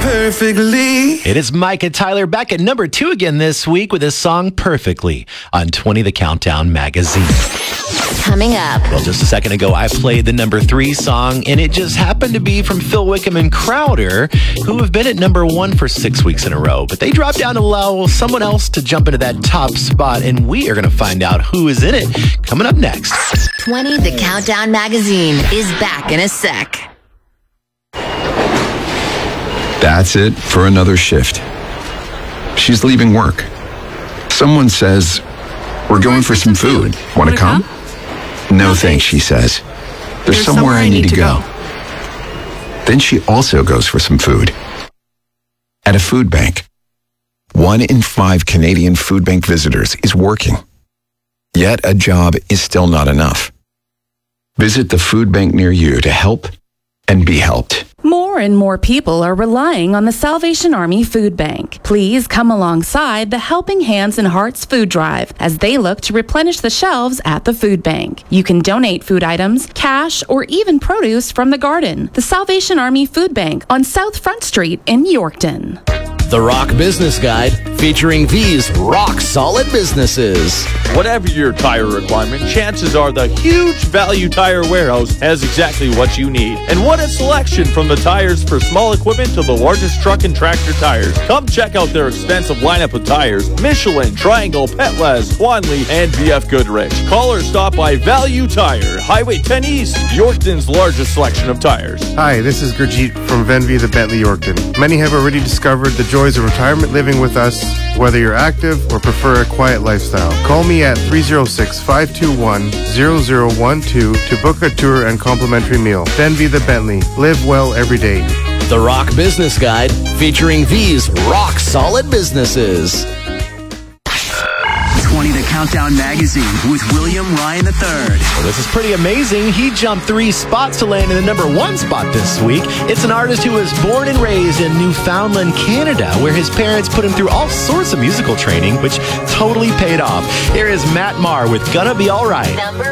perfectly. It is Mike and Tyler back at number 2 again this week with his song Perfectly on 20 The Countdown magazine. Coming up. Well, just a second ago, I played the number 3 song, and it just happened to be from Phil Wickham and Crowder, who have been at number 1 for 6 weeks in a row. But they dropped down to allow someone else to jump into that top spot, and we are going to find out who is in it coming up next. 20 The Countdown magazine is back in a sec. That's it for another shift. She's leaving work. Someone says, "We're going for some food. Want to come?" No thanks, she says. There's somewhere I need to go. Then she also goes for some food. At a food bank. 1 in 5 Canadian food bank visitors is working. Yet a job is still not enough. Visit the food bank near you to help and be helped. More and more people are relying on the Salvation Army Food Bank. Please come alongside the Helping Hands and Hearts food drive as they look to replenish the shelves at the food bank. You can donate food items, cash, or even produce from the garden. The Salvation Army Food Bank on South Front Street in Yorkton. The Rock Business Guide, featuring these rock-solid businesses. Whatever your tire requirement, chances are the huge Value Tire Warehouse has exactly what you need. And what a selection, from the tires for small equipment to the largest truck and tractor tires. Come check out their extensive lineup of tires: Michelin, Triangle, Petlas, Swanley, and VF Goodrich. Call or stop by Value Tire, Highway 10 East, Yorkton's largest selection of tires. Hi, this is Gurjeet from Venvy the Bentley Yorkton. Many have already discovered the joys of retirement living with us, whether you're active or prefer a quiet lifestyle. Call me at 306-521-0012 to book a tour and complimentary meal. Venvy the Bentley. Live well every day. The Rock Business Guide, featuring these rock-solid businesses. 20 The Countdown magazine with William Ryan III. Well, this is pretty amazing. He jumped 3 spots to land in the number 1 spot this week. It's an artist who was born and raised in Newfoundland, Canada, where his parents put him through all sorts of musical training, which totally paid off. Here is Matt Maher with Gonna Be Alright.